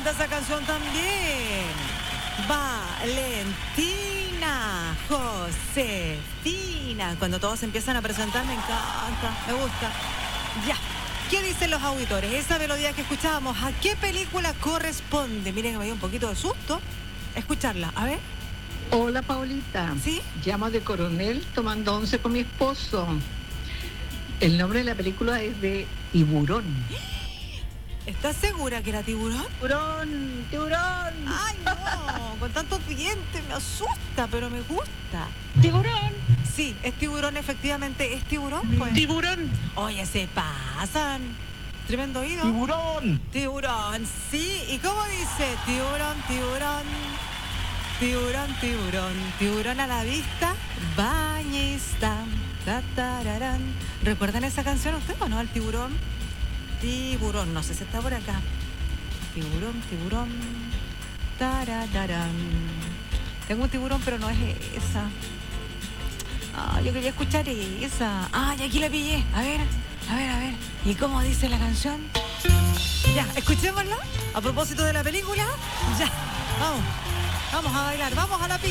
encanta esa canción también. Valentina, Josefina. Cuando todos empiezan a presentar, me encanta, me gusta. Ya. ¿Qué dicen los auditores? Esa melodía que escuchábamos, ¿a qué película corresponde? Miren, me dio un poquito de susto escucharla. A ver. Hola, Paulita. ¿Sí? Llamo de Coronel tomando once con mi esposo. El nombre de la película es de Tiburón. ¿Estás segura que era Tiburón? ¡Tiburón! ¡Tiburón! Ay, no, con tantos dientes me asusta, pero me gusta. ¡Tiburón! Sí, es Tiburón, efectivamente, es Tiburón, pues. ¡Tiburón! Oye, se pasan. Tremendo oído. ¡Tiburón! Tiburón, sí. ¿Y cómo dice? Tiburón, tiburón. Tiburón, tiburón. Tiburón a la vista. Bañista. Tatararán. ¿Recuerdan esa canción ustedes o no? El tiburón. Tiburón, no sé si está por acá. Tiburón, tiburón. Tarararán. Tengo un tiburón, pero no es esa. Ah, yo quería escuchar esa. Ah, y aquí la pillé. A ver, a ver, a ver. ¿Y cómo dice la canción? Ya, escuchémosla. A propósito de la película. Ya, vamos. Vamos a bailar, vamos a la pista.